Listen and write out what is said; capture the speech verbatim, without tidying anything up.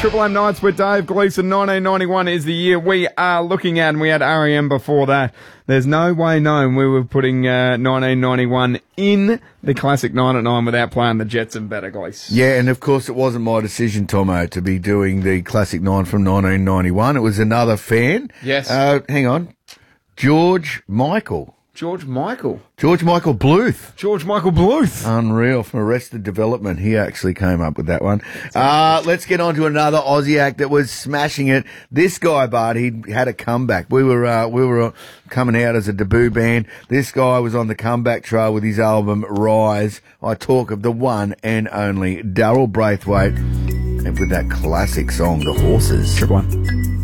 Triple M Nights with Dave Gleeson. nineteen ninety-one is the year we are looking at, and we had R E M before that. There's no way known we were putting uh, nineteen ninety-one in the classic nine at nine without playing the Jetson better, Glees. Yeah, and of course it wasn't my decision, Tomo, to be doing the classic nine from nineteen ninety-one. It was another fan. Yes. Uh, hang on. George Michael. George Michael. George Michael Bluth. George Michael Bluth. Unreal. From Arrested Development. He actually came up with that one. Uh, let's get on to another Aussie act that was smashing it. This guy, Bart, he had a comeback. We were, uh, we were uh, coming out as a debut band. This guy was on the comeback trail with his album Rise. I talk of the one and only Daryl Braithwaite, and with that classic song, The Horses. Triple One.